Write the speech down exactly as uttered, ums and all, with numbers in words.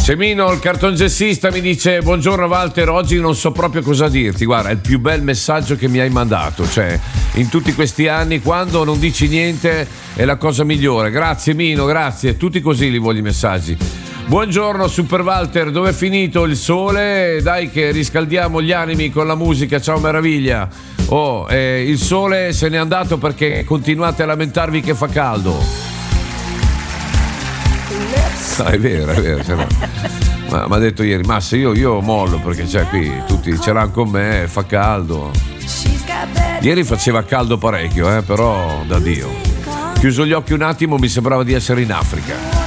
Semino, il cartongessista, mi dice: buongiorno Walter, oggi non so proprio cosa dirti. Guarda, è il più bel messaggio che mi hai mandato. Cioè, in tutti questi anni, quando non dici niente, è la cosa migliore. Grazie Mino, grazie. Tutti così li voglio i messaggi. Buongiorno Super Walter, dove è finito il sole? Dai che riscaldiamo gli animi con la musica, ciao meraviglia. Oh, eh, il sole se n'è andato perché continuate a lamentarvi che fa caldo. No, è vero, è vero. Cioè, ma mi ha detto ieri, ma se io, io mollo perché c'è qui, tutti ce l'hanno con me, fa caldo. Ieri faceva caldo parecchio, eh, però da Dio. Chiuso gli occhi un attimo mi sembrava di essere in Africa.